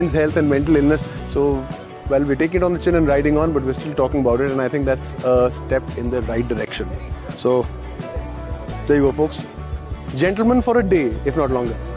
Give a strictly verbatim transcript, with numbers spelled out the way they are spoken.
health and mental illness. So, well, we're taking it on the chin and riding on, but we're still talking about it, and I think that's a step in the right direction. So, there you go, folks. Gentlemen for a day, if not longer.